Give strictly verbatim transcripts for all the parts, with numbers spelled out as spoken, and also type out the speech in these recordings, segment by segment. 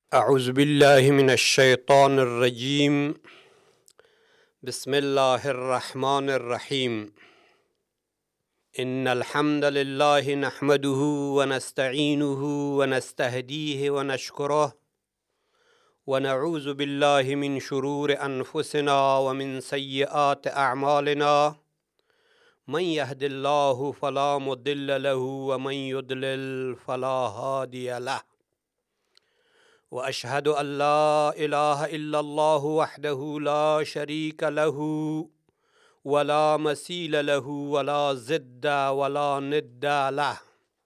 أعوذ بالله من الشيطان الرجيم. بسم الله الرحمن الرحيم. إن الحمد لله نحمده ونستعينه ونستهديه ونشكره ونعوذ بالله من شرور أنفسنا ومن سيئات أعمالنا. من يهد الله فلا مضل له ومن يضلل فلا هادي له. وأشهد أن لا إله إلا الله وحده لا شريك له ولا مثيل له ولا ضد ولا ند له.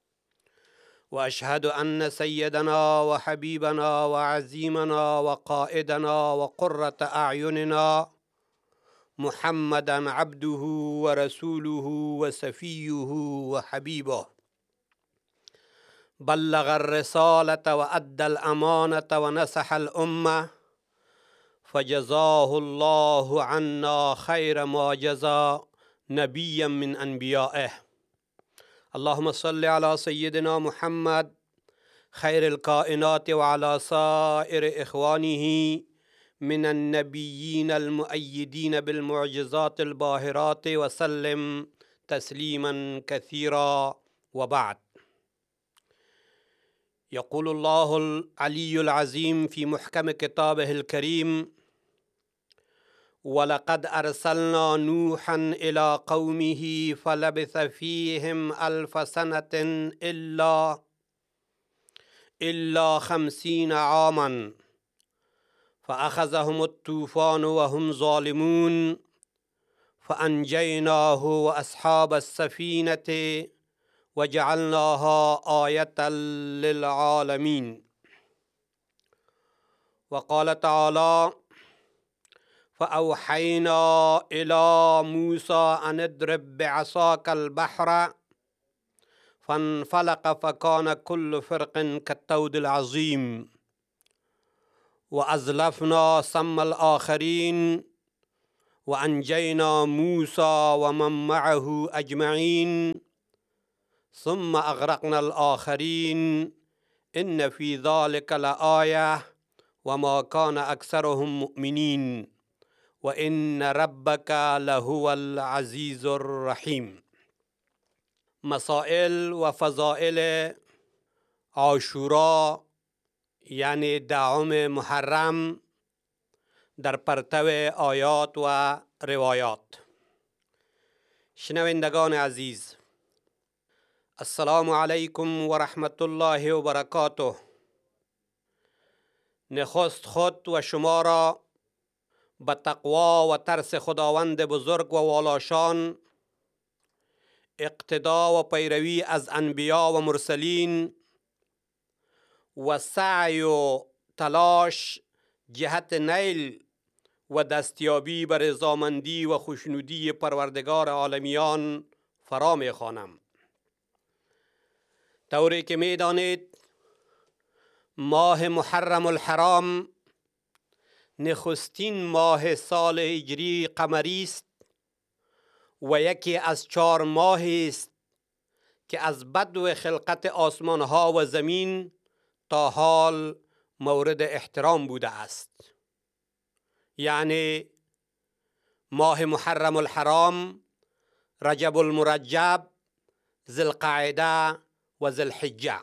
وأشهد أن سيدنا وحبيبنا وعزيمنا وقائدنا وقرة أعيننا محمدا عبده ورسوله وسفيه وحبيبه، بلغ الرسالة وأدى الأمانة ونصح الأمة، فجزاه الله عنا خير ما جزى نبيا من أنبيائه. اللهم صل على سيدنا محمد خير الكائنات وعلى سائر إخوانه من النبيين المؤيدين بالمعجزات الباهرات وسلم تسليما كثيرا. وبعد، يقول الله العلي العظيم في محكم كتابه الكريم: ولقد أرسلنا نوحا إلى قومه فلبث فيهم ألف سنة إلا إلا خمسين عاما فأخذهم الطوفان وهم ظالمون فأنجيناه وأصحاب السفينة وجعلناها آية للعالمين. وقال تعالى: فأوحينا إلى موسى أن اضرب بعصاك البحر فانفلق فكان كل فرق كالطود العظيم وأزلفنا ثم الآخرين وأنجينا موسى ومن معه أجمعين ثم أغرقنا الآخرين إن في ذلك لآية وما كان أكثرهم مؤمنين وإن ربك لهو العزيز الرحيم. مسائل و فضائل عاشورا یعنی دهم محرم در پرتو آیات و روایات. شنوندگان عزیز، السلام علیکم و رحمت الله و برکاته. نخست خود و شما را به تقوا و ترس خداوند بزرگ و والاشان، اقتدا و پیروی از انبیا و مرسلین و سعی و تلاش جهت نیل و دستیابی بر رضامندی و خوشنودی پروردگار عالمیان فرا می خوانم. طوری که می دانید ماه محرم الحرام نخستین ماه سال هجری قمری است و یکی از چهار ماهی است که از بدو خلقت آسمان ها و زمین تا حال مورد احترام بوده است. یعنی ماه محرم الحرام، رجب المرجب، ذوالقعده و ذوالحجه.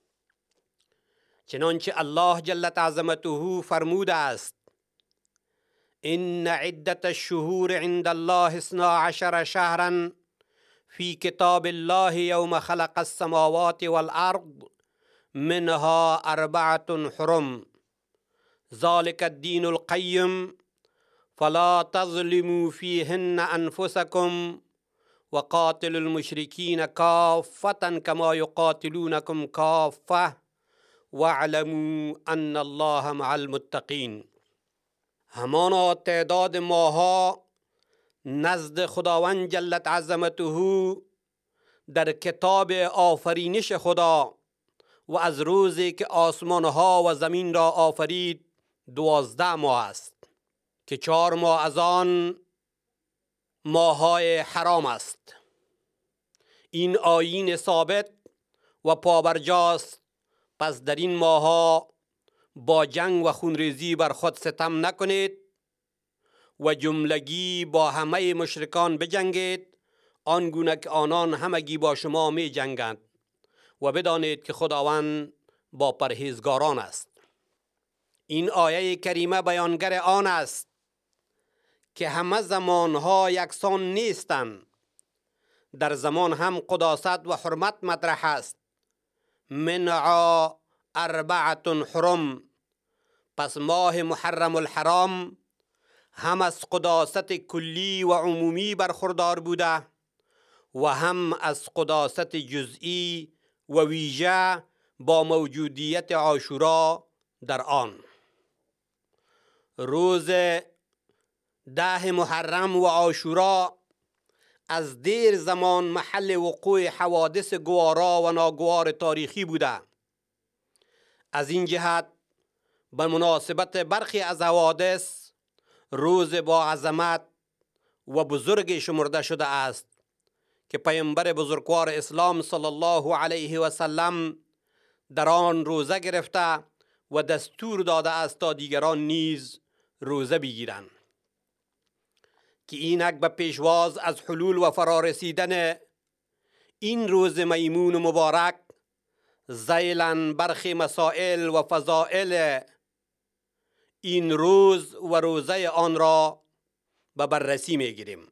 چنانچه الله جل عظمته فرموده است: ان عدة الشهور عند الله اثنا عشر شهرا في كتاب الله يوم خلق السماوات والأرض منها أربعة حرم ذلك الدين القيم فلا تظلموا فيهن أنفسكم وقاتلوا المشركين كافة كما يقاتلونكم كافة واعلموا ان الله مع المتقین. همانا تعداد ماها نزد خداوند جلت عظمته در کتاب آفرینش خدا و از روزی که آسمانها و زمین را آفرید دوازده ماه است که چهار ماه از آن ماهای حرام است. این آیین ثابت و پابرجاست. پس در این ماها با جنگ و خونریزی بر خود ستم نکنید و جملگی با همه مشرکان بجنگید آنگونه که آنان همگی با شما می جنگند و بدانید که خداوند با پرهیزگاران است. این آیه کریمه بیانگر آن است که همه زمانها یکسان نیستند. در زمان هم قداست و حرمت مطرح است. منع اربعة حرم، پس ماه محرم الحرام هم از قداست کلی و عمومی برخوردار بوده و هم از قداست جزئی و ویژه با موجودیت عاشورا در آن. روز ده محرم و عاشورا از دیر زمان محل وقوع حوادث گوارا و ناگوار تاریخی بوده. از این جهت به مناسبت برخی از حوادث روز با عظمت و بزرگ شمرده شده است که پیامبر بزرگوار اسلام صلی الله علیه و سلم در آن روزه گرفته و دستور داده است تا دیگران نیز روزه بگیرند، که اینک به پیشواز از حلول و فرارسیدن این روز میمون و مبارک ذیلاً برخی مسائل و فضائل این روز و روزه آن را به بررسی می گیریم.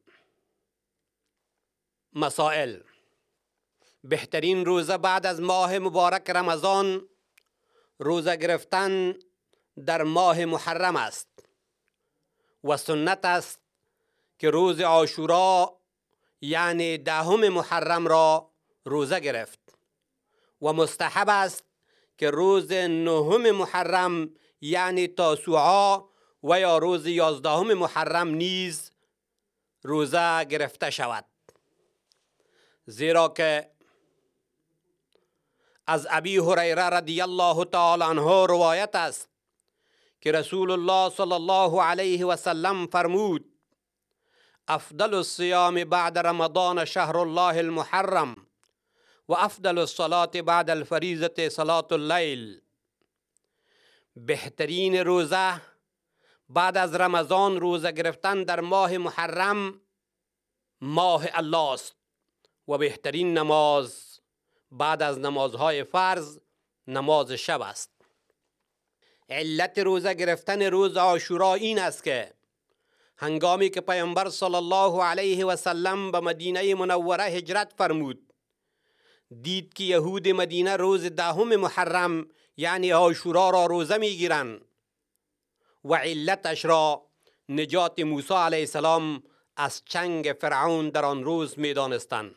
مسائل: بهترین روزه بعد از ماه مبارک رمضان روزه گرفتن در ماه محرم است و سنت است که روز عاشورا یعنی دهم محرم را روزه گرفت و مستحب است که روز نهم محرم یعنی تاسوعا و یا روز یازدهم محرم نیز روزه گرفته شود، زیرا که از ابی هریره رضی الله تعالی عنه روایت است که رسول الله صلی الله علیه و سلم فرمود: افضل الصیام بعد رمضان شهر الله المحرم و افضل الصلاة بعد الفریضة صلاة اللیل. بهترین روزه بعد از رمضان روزه گرفتن در ماه محرم ماه الله است و بهترین نماز بعد از نمازهای فرض نماز شب است. علت روزه گرفتن روز عاشورا این است که هنگامی که پیامبر صلی الله علیه و سلم به مدینه منوره هجرت فرمود، دید که یهود مدینه روز دهم محرم یعنی عاشورا را روزه میگیرند و علتش را نجات موسی علیه السلام از چنگ فرعون در آن روز میدانستند.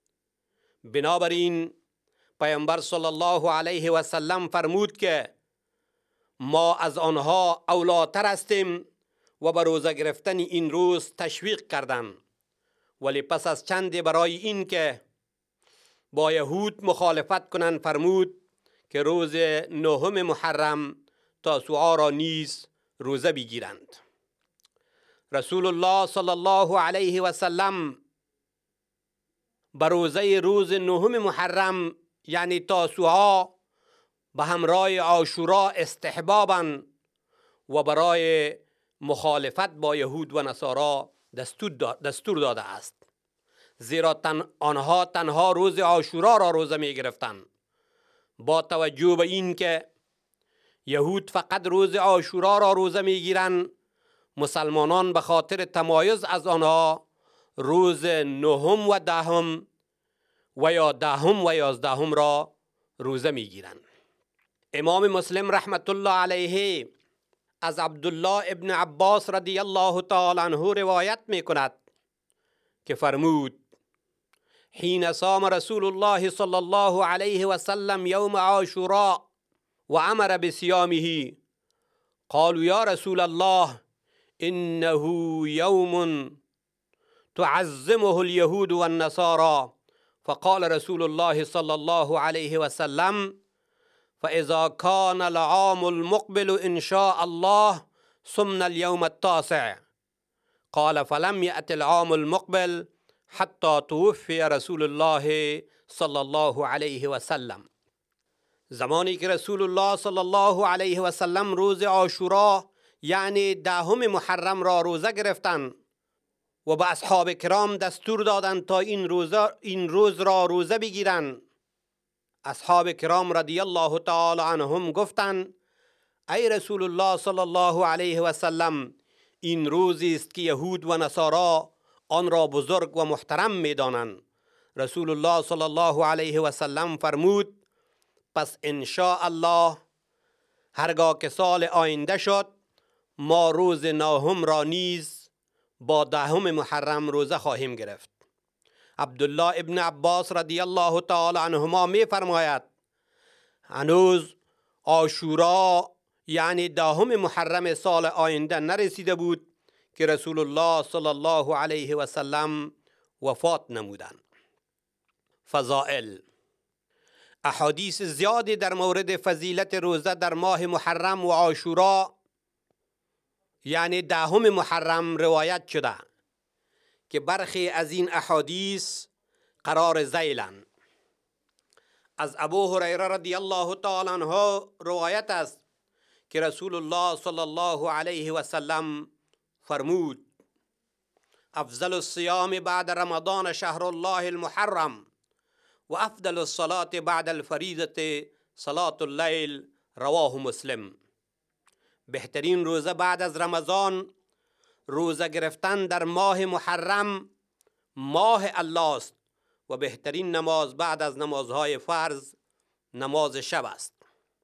بنابراین پیامبر صلی الله علیه و سلم فرمود که ما از آنها اولاتر هستیم و به روزه گرفتن این روز تشویق کردند. ولی پس از چند برای این که با یهود مخالفت کنند فرمود که روز نهم محرم تاسوعا را نیز روزه بگیرند. رسول الله صلی الله علیه و سلم به روزه روز نهم محرم یعنی تاسوعا به همراه عاشورا استحباباً و برای مخالفت با یهود و نصارا دستور داده است، زیرا تن آنها تنها روز عاشورا را روزه می گرفتند. با توجه به این که یهود فقط روز عاشورا را روزه می گیرند، مسلمانان به خاطر تمایز از آنها روز نهم و دهم و یا دهم و یازدهم را روزه می گیرند. امام مسلم رحمت الله علیه از عبدالله ابن عباس رضی الله تعالی عنه روایت می کند که فرمود: حين صام رسول الله صلى الله عليه وسلم يوم عاشوراء وأمر بصيامه قالوا يا رسول الله إنه يوم تعظمه اليهود والنصارى، فقال رسول الله صلى الله عليه وسلم: فإذا كان العام المقبل إن شاء الله صمنا اليوم التاسع. قال: فلم يأت العام المقبل حتی توفی رسول الله صلی الله علیه و سلم. زمانی که رسول الله صلی الله علیه و سلم روز عاشورا یعنی دهم محرم را روزه گرفتند و به اصحاب کرام دستور دادند تا این روزه این روز را روزه بگیرند، اصحاب کرام رضی الله تعالی عنهم گفتند: ای رسول الله صلی الله علیه و سلم، این روزی است که یهود و نصارا آن را بزرگ و محترم می‌دانند. رسول الله صلی الله علیه و سلم فرمود: پس ان شاء الله هرگاه که سال آینده شد ما روز نهم را نیز با دهم محرم روزه خواهیم گرفت. عبدالله ابن عباس رضی الله تعالی عنهما می فرماید: هنوز عاشورا یعنی دهم محرم سال آینده نرسیده بود که رسول الله صلی الله علیه و سلم وفات نمودند. فضائل: احادیث زیادی در مورد فضیلت روزه در ماه محرم و عاشورا یعنی دهم محرم روایت شده که برخی از این احادیث قرار ذیلند. از ابو هریره رضی الله تعالی عنه روایت است که رسول الله صلی الله علیه و سلم فرمود: افضل الصیام بعد رمضان شهر الله المحرم و افضل الصلاة بعد الفریضة صلاة اللیل. رواه مسلم. بهترین روزه بعد از رمضان روزه گرفتن در ماه محرم ماه الله است و بهترین نماز بعد از نمازهای فرض نماز شب است.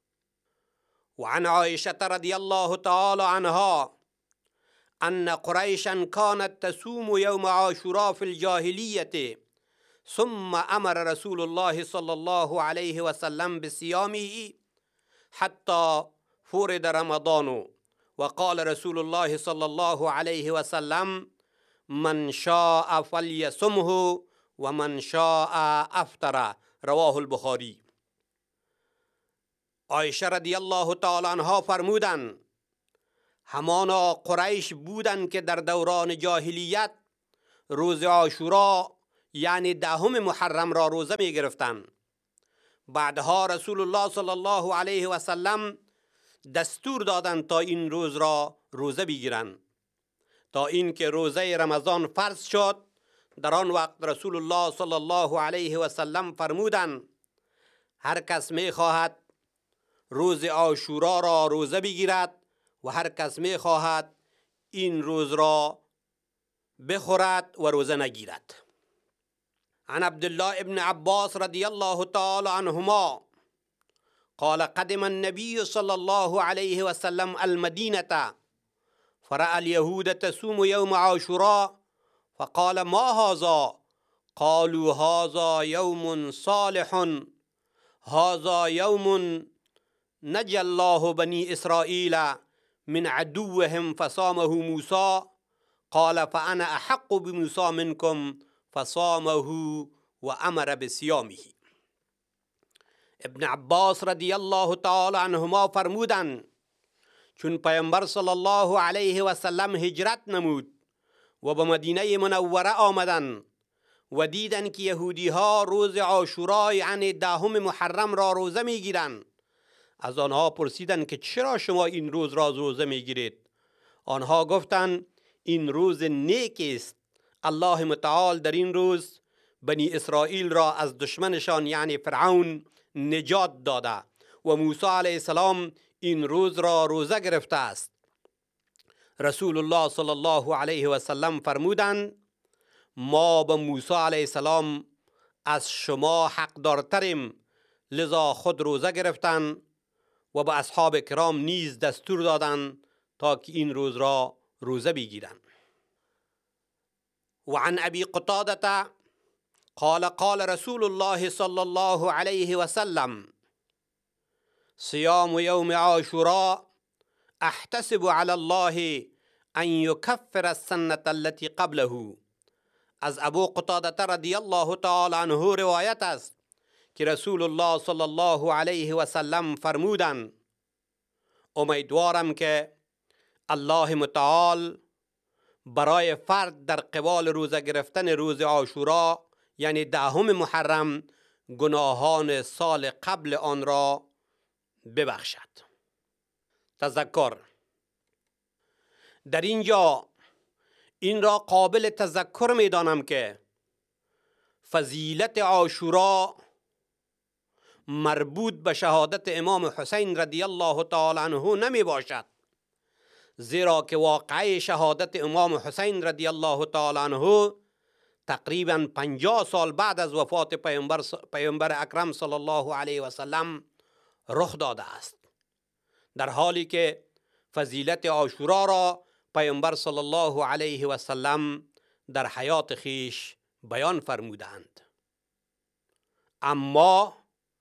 و عن عایشه رضی الله تعالی عنها ان قریشا كانت تصوم یوم عاشوراء فی الجاهلیة ثم امر رسول الله صلی الله علیه و سلم بصیامه حتی فرض رمضان و قال رسول الله صلی الله علیه و سلم: من شاء فلیصمه و من شاء افطر. رواه البخاری. عایشه رضی الله تعالی عنها فرمودند: همانا قریش بودند که در دوران جاهلیت روز عاشورا یعنی دهم محرم را روزه می گرفتند. بعدها رسول الله صلی الله علیه و سلم دستور دادند تا این روز را روزه بگیرند، تا اینکه روزه رمضان فرض شد. در آن وقت رسول الله صلی الله علیه و سلم فرمودند: هر کس می خواهد روز عاشورا را روزه بگیرد و هر کس می خواهد این روز را بخورد و روزه نگیرد. عن عبدالله ابن عباس رضی الله تعالی عنهما قال: قدم النبي صلى الله عليه وسلم المدينة فرأى اليهود تصوم يوم عاشوراء فقال: ما هذا؟ قالوا: هذا يوم صالح، هذا يوم نجى الله بني إسرائيل من عدوهم فصامه موسى. قال: فأنا أحق بموسى منكم فصامه وأمر بصيامه. ابن عباس رضی الله تعالی عنهما فرمودند: چون پیامبر صلی الله علیه و سلم هجرت نمود و به مدینه منوره آمدند و دیدند که یهودی ها روز عاشورا یعنی دهم محرم را روزه میگیرند، از آنها پرسیدند که چرا شما این روز را روزه میگیرید؟ آنها گفتند: این روز نیک است، الله متعال در این روز بنی اسرائیل را از دشمنشان یعنی فرعون نجات داده و موسی علیه السلام این روز را روزه گرفته است. رسول الله صلی الله علیه و سلم فرمودند: ما به موسی علیه السلام از شما حقدارتریم، لذا خود روزه گرفتند و به اصحاب کرام نیز دستور دادند تا که این روز را روزه بگیرند. و عن ابی قتاده قال قال رسول الله صلی الله علیه و سلم: صيام يوم عاشوراء احتسب على الله ان يكفر السنة التي قبله. از ابو قتاده رضی الله تعالی عنه روایت است که رسول الله صلی الله علیه و سلم فرمودند: امیدوارم که الله متعال برای فرد در قبال روزه گرفتن روز عاشورا یعنی دهم محرم گناهان سال قبل آن را ببخشد. تذکر: در اینجا این را قابل تذکر می دانم که فضیلت عاشورا مربوط به شهادت امام حسین رضی الله تعالی عنه نمی باشد، زیرا که واقعه شهادت امام حسین رضی الله تعالی عنه تقریبا پنجاه سال بعد از وفات پیامبر پیامبر اکرم صلی الله علیه و سلم رخ داده است، در حالی که فضیلت عاشورا را پیامبر صلی الله علیه و سلم در حیات خیش بیان فرمودند. اما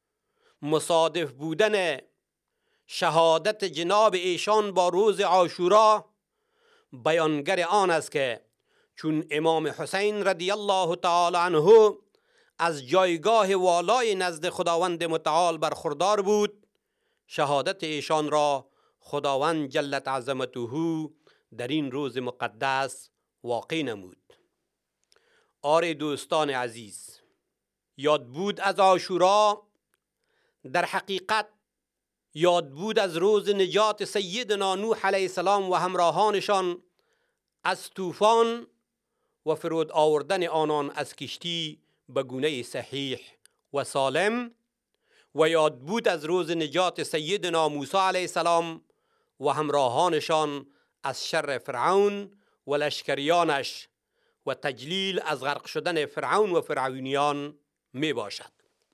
مصادف بودن شهادت جناب ایشان با روز عاشورا بیانگر آن است که چون امام حسین رضی الله تعالی عنه از جایگاه والای نزد خداوند متعال برخوردار بود، شهادت ایشان را خداوند جلت عظمته در این روز مقدس واقع نمود. آری دوستان عزیز، یاد بود از عاشورا در حقیقت یاد بود از روز نجات سیدنا نوح علیه السلام و همراهانشان از طوفان و فرود آوردن آنان از کشتی به گونه صحیح و سالم، و یاد بود از روز نجات سیدنا موسی علیه السلام و همراهانشان از شر فرعون و لشکریانش و تجلیل از غرق شدن فرعون و فرعونیان می باشد.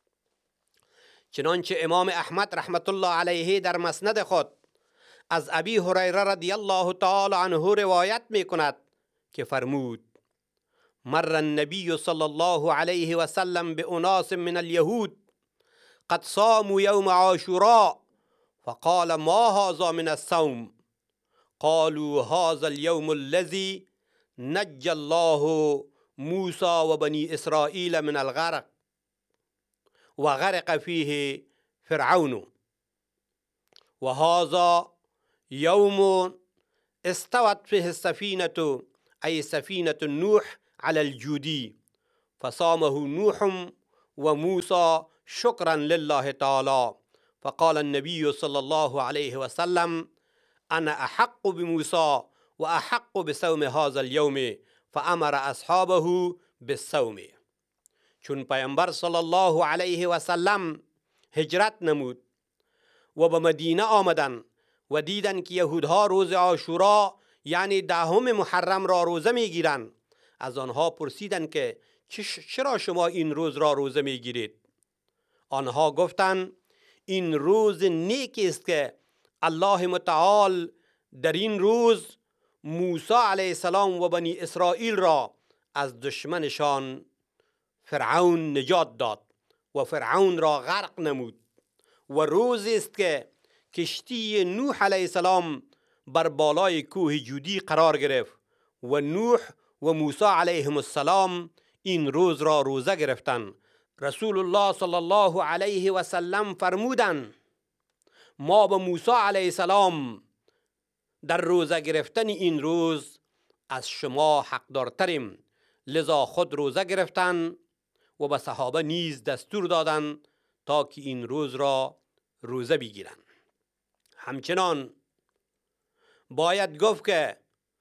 چنانچه امام احمد رحمت الله علیه در مسند خود از ابی هریره رضی الله تعالی عنه روایت می کند که فرمود: مر النبی صلی الله علیه و سلم بأناس من الیهود قد صاموا یوم عاشوراء فقال ما هذا من الصوم قالوا هذا اليوم الذي نجى الله موسى و بنی اسرائیل من الغرق و غرق فيه فرعون و هذا يوم استوت فيه السفينة أي سفينة نوح على الجودي فصامه نوح وموسى شكرا لله تعالى فقال النبي صلى الله عليه وسلم أنا أحق بموسى وأحق بصوم هذا اليوم فأمر أصحابه بالصوم. چون پیامبر صلی الله علیه و سلم هجرت نمود و به مدینه آمدن و دیدن که یهودها روز عاشورا یعنی دهم محرم را روزه میگیرند، از آنها پرسیدند که چرا شما این روز را روزه میگیرید؟ آنها گفتند این روز نیکی است که الله متعال در این روز موسی علیه السلام و بنی اسرائیل را از دشمنشان فرعون نجات داد و فرعون را غرق نمود، و روزی است که کشتی نوح علیه السلام بر بالای کوه جودی قرار گرفت و نوح و موسی علیهم السلام این روز را روزه گرفتند. رسول الله صلی الله علیه و سلم فرمودند ما به موسی علیه السلام در روزه گرفتن این روز از شما حقدارتریم، لذا خود روزه گرفتند و به صحابه نیز دستور دادند تا که این روز را روزه بگیرند. همچنان باید گفت که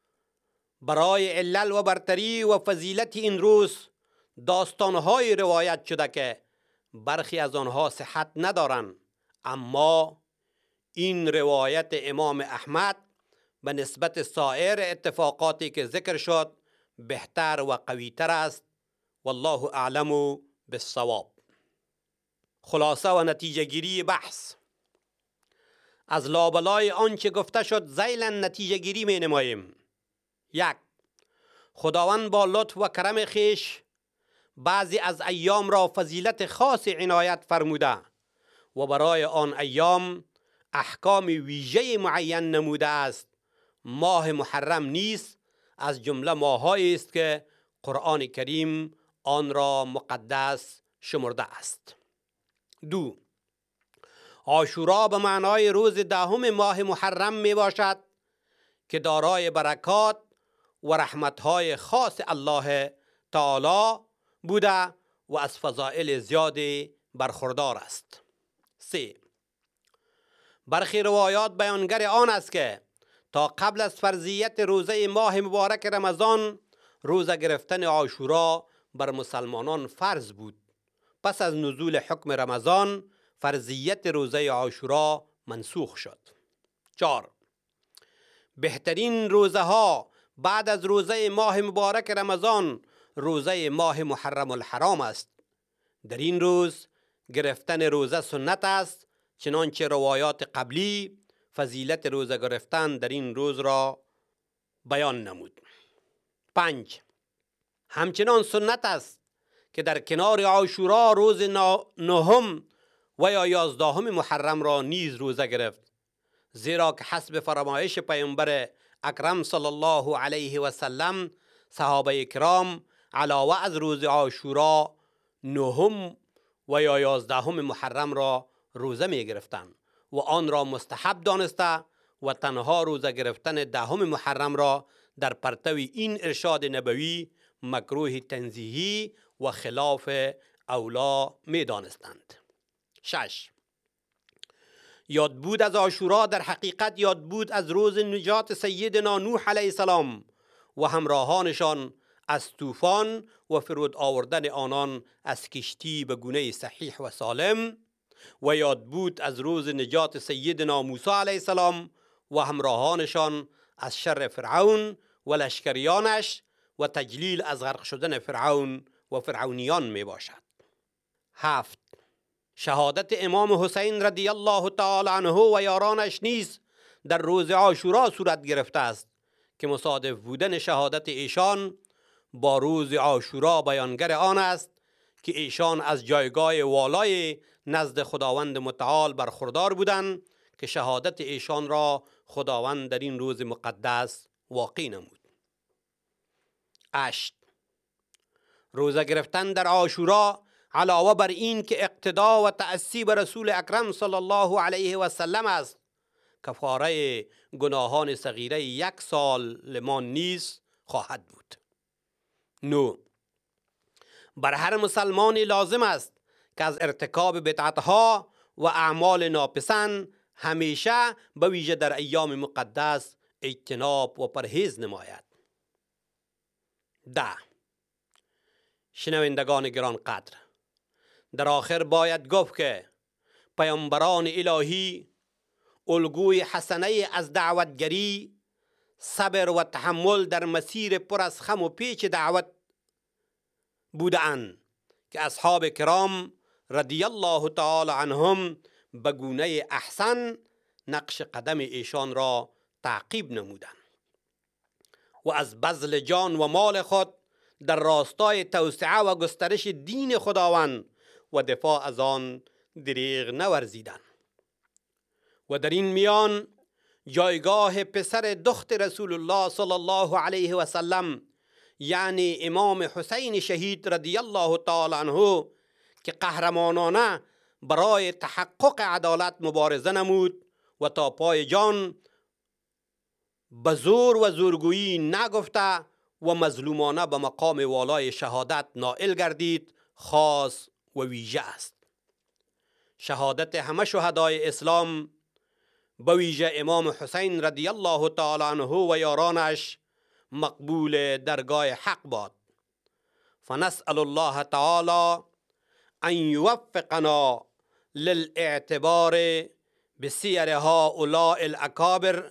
برای علل و برتری و فضیلت این روز داستانهای روایت شده که برخی از آنها صحت ندارند، اما این روایت امام احمد به نسبت سایر اتفاقاتی که ذکر شد بهتر و قویتر است. والله اعلم بالصواب. خلاصه و نتیجه گیری بحث: از لابلای آنچه گفته شد ذیلا نتیجه گیری می نماییم. یک، خداوند با لطف و کرم خیش بعضی از ایام را فضیلت خاص عنایت فرموده و برای آن ایام احکام ویژه معین نموده است. ماه محرم نیست از جمله ماهایی است که قرآن کریم آن را مقدس شمرده است. دو، عاشورا به معنای روز دهم ماه محرم می باشد که دارای برکات و رحمتهای خاص الله تعالی بوده و از فضائل زیادی برخوردار است. سه، برخی روایات بیانگر آن است که تا قبل از فرضیت روزه ماه مبارک رمضان روزه گرفتن عاشورا بر مسلمانان فرض بود. پس از نزول حکم رمضان فرضیت روزه عاشورا منسوخ شد. چهار. بهترین روزه ها بعد از روزه ماه مبارک رمضان روزه ماه محرم الحرام است. در این روز گرفتن روزه سنت است، چنانچه روایات قبلی فضیلت روزه گرفتن در این روز را بیان نمود. پنج. همچنان سنت است که در کنار عاشورا روز نهم و یا یازدهم محرم را نیز روزه گرفت، زیرا که حسب فرمایش پیامبر اکرم صلی الله علیه و سلم صحابه کرام علاوه از روز عاشورا نهم و یا یازدهم محرم را روزه می گرفتند و آن را مستحب دانسته و تنها روزه گرفتن دهم محرم را در پرتو این ارشاد نبوی مکروه تنزیهی و خلاف اولا می دانستند. شش. یادبود از عاشورا در حقیقت یادبود از روز نجات سیدنا نوح علیه السلام و همراهانشان از طوفان و فرود آوردن آنان از کشتی به گونه صحیح و سالم، و یادبود از روز نجات سیدنا موسی علیه السلام و همراهانشان از شر فرعون و لشکریانش و تجلیل از غرق شدن فرعون و فرعونیان می باشد. هفت. شهادت امام حسین رضی الله تعالی عنه و یارانش نیز در روز عاشورا صورت گرفته است که مصادف بودن شهادت ایشان با روز عاشورا بیانگر آن است که ایشان از جایگاه والای نزد خداوند متعال برخوردار بودند که شهادت ایشان را خداوند در این روز مقدس واقع نمود. هشت. روزه گرفتن در عاشورا علاوه بر این که اقتدا و تأسی به رسول اکرم صلی الله علیه و سلم است، کفاره گناهان صغیره یک سال لمان نیز خواهد بود. نو. بر هر مسلمانی لازم است که از ارتکاب بدعتها و اعمال ناپسند همیشه به ویژه در ایام مقدس اجتناب و پرهیز نماید. ده. شنوندگان گران قدر، در آخر باید گفت که پیامبران الهی الگوی حسنه از دعوتگری، صبر و تحمل در مسیر پر از خم و پیچ دعوت بودند که اصحاب کرام رضی الله تعالی عنهم به گونه احسن نقش قدم ایشان را تعقیب نمودند و از بذل جان و مال خود در راستای توسعه و گسترش دین خداوند و دفاع از آن دریغ نورزیدند. و در این میان جایگاه پسر دخت رسول الله صلی الله علیه و سلم، یعنی امام حسین شهید رضی الله تعالی عنه که قهرمانانه برای تحقق عدالت مبارزه نمود و تا پای جان به زور و زورگویی نگفته و مظلومانه به مقام والای شهادت نائل گردید، خاص و ویژه است. شهادت همه شهدای اسلام به ویژه امام حسین رضی الله تعالی عنه و یارانش مقبول درگاه حق باد. فنسأل الله تعالی ان یوفقنا للاعتبار بسیر هؤلاء الاکابر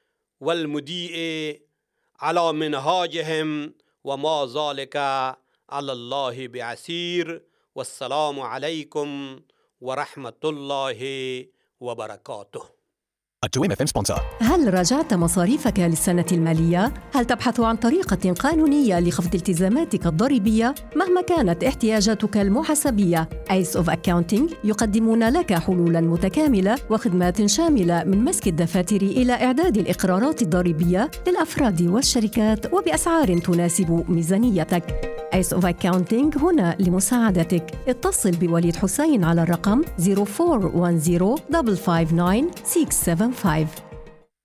والمدیع على منهاجهم وما ذلك على الله بعسير. والسلام عليكم ورحمة الله وبركاته. التويم اف ام سبونسر. هل راجعت مصاريفك للسنة المالية؟ هل تبحث عن طريقة قانونية لخفض التزاماتك الضريبية؟ مهما كانت احتياجاتك المحاسبية، Ace of Accounting يقدمون لك حلولاً متكاملة وخدمات شاملة من مسك الدفاتر إلى إعداد الإقرارات الضريبية للأفراد والشركات وبأسعار تناسب ميزانيتك. Ace of Accounting هنا لمساعدتك. اتصل بوليد حسين على الرقم zero four one zero five five nine six seven five.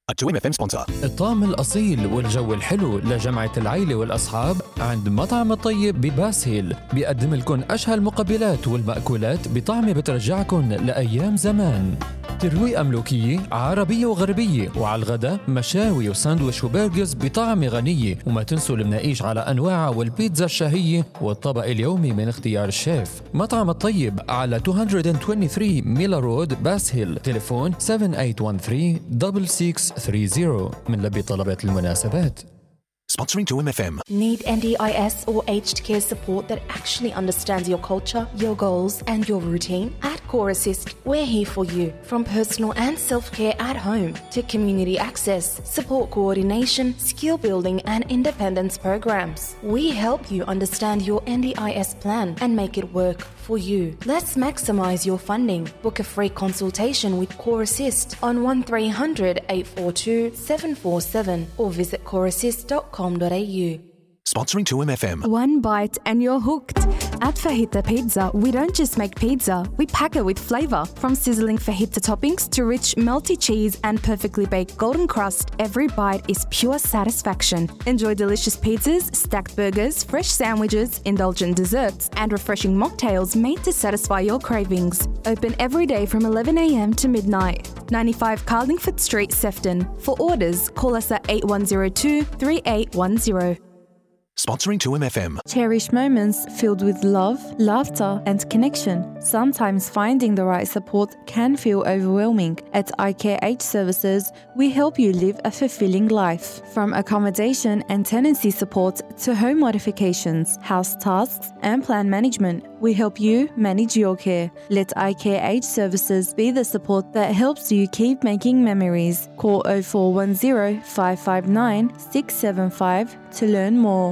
A two M F M sponsor. الطعم الأصيل والجو الحلو لجمعة العيلة والأصحاب عند مطعم الطيب بباس هيل. بيقدم لكم أشهى المقبلات والمأكولات بطعمة بترجعكم لأيام زمان. ترويقة ملوكية عربية وغربية، وعلى الغداء مشاوي وساندويش وبرجرز بطعمة غنية. وما تنسوا المناقيش على أنواعها والبيتزا الشهية والطبق اليومي من اختيار الشيف. مطعم الطيب على مئتين وثلاثة وعشرين ميلا رود باس هيل. تليفون سبعة ثمانية واحد ثلاثة ستة ستة ثلاثين من لبي طلبات المناسبات. Sponsoring two M F M. Need N D I S or aged care support that actually understands your culture, your goals, and your routine? At Core Assist, we're here for you. From personal and self-care at home to community access, support coordination, skill building, and independence programs. We help you understand your N D I S plan and make it work for you. Let's maximize your funding. Book a free consultation with Core Assist on one three hundred eight four two seven four seven or visit core assist dot com dot a u. Sponsoring two M F M. One bite and you're hooked. At Fajita Pizza, we don't just make pizza, we pack it with flavor. From sizzling fajita toppings to rich melty cheese and perfectly baked golden crust, every bite is pure satisfaction. Enjoy delicious pizzas, stacked burgers, fresh sandwiches, indulgent desserts, and refreshing mocktails made to satisfy your cravings. Open every day from eleven a m to midnight. ninety-five Carlingford Street, Sefton. For orders, call us at eight one zero two three eight one zero. Sponsoring two M F M. Cherish moments filled with love, laughter, and connection. Sometimes finding the right support can feel overwhelming. At I K H Services, we help you live a fulfilling life. From accommodation and tenancy support to home modifications, house tasks, and plan management, we help you manage your care. Let I K H Services be the support that helps you keep making memories. Call oh four one oh five five nine six seven five to learn more.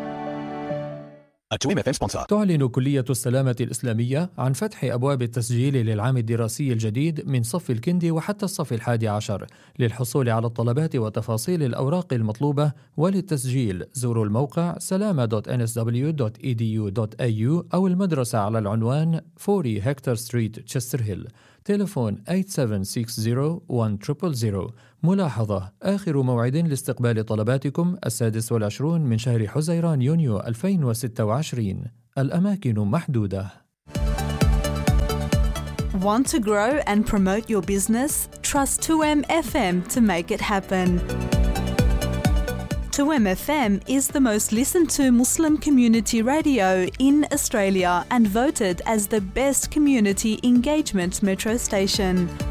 A two M F M sponsor. تعلن كلية السلامة الإسلامية عن فتح أبواب التسجيل للعام الدراسي الجديد من صف الكندي وحتى الصف الحادي عشر. للحصول على الطلبات وتفاصيل الأوراق المطلوبة وللتسجيل زوروا الموقع سلامة دوت إن إس دبليو دوت إي دي يو دوت إيه يو أو المدرسة على العنوان أربعين هكتور ستريت تشستر هيل. تليفون ثمانية سبعة ستة صفر واحد صفر صفر صفر. ملاحظة: آخر موعد لاستقبال طلباتكم السادس والعشرون من شهر حزيران يونيو ألفين وستة وعشرين. الأماكن محدودة. Want to grow and promote your business? Trust two M F M to make it happen. two M F M is the most listened to Muslim community radio in Australia and voted as the best community engagement metro station.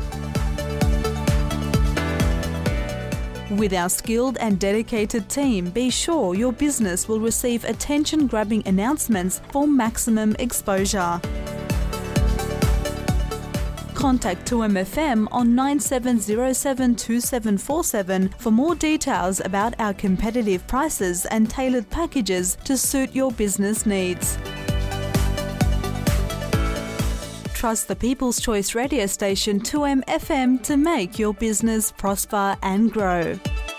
With our skilled and dedicated team, be sure your business will receive attention-grabbing announcements for maximum exposure. Contact two M F M on nine seven zero seven two seven four seven for more details about our competitive prices and tailored packages to suit your business needs. Trust the People's Choice radio station two M F M to make your business prosper and grow.